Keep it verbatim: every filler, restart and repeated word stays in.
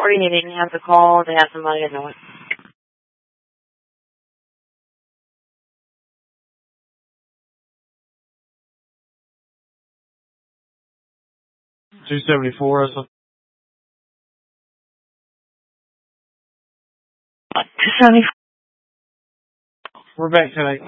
sorry he didn't have to call to have somebody to know it. two seventy-four, or something. two seventy-four. We're back tonight.